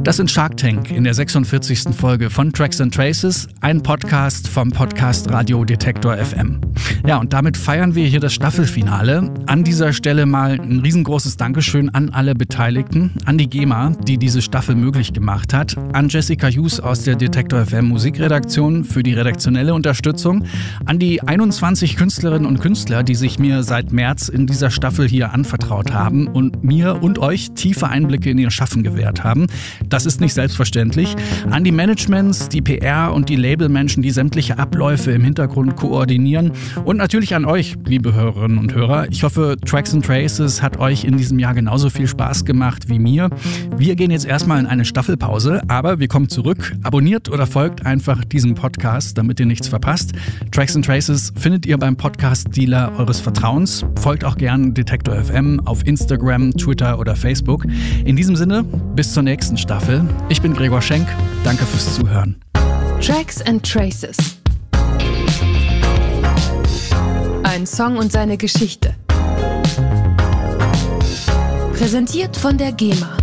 Das sind Shark Tank in der 46. Folge von Tracks and Traces, ein Podcast vom Podcast Radio Detektor FM. Ja, und damit feiern wir hier das Staffelfinale. An dieser Stelle mal ein riesengroßes Dankeschön an alle Beteiligten, an die GEMA, die diese Staffel möglich gemacht hat, an Jessica Hughes aus der Detektor FM Musikredaktion für die redaktionelle Unterstützung, an die 21 Künstlerinnen und Künstler, die sich mir seit März in dieser Staffel hier anvertraut haben und mir und euch tiefe Einblicke in ihr Schaffen gewährt haben. Das ist nicht selbstverständlich. An die Managements, die PR und die Labelmenschen, die sämtliche Abläufe im Hintergrund koordinieren. Und natürlich an euch, liebe Hörerinnen und Hörer. Ich hoffe, Tracks and Traces hat euch in diesem Jahr genauso viel Spaß gemacht wie mir. Wir gehen jetzt erstmal in eine Staffelpause, aber wir kommen zurück. Abonniert oder folgt einfach diesem Podcast, damit ihr nichts verpasst. Tracks and Traces findet ihr beim Podcast-Dealer eures Vertrauens. Folgt auch gern Detektor FM auf Instagram, Twitter oder Facebook. In diesem Sinne, bis zur nächsten Staffel. Ich bin Gregor Schenk. Danke fürs Zuhören. Tracks and Traces. Ein Song und seine Geschichte. Präsentiert von der GEMA.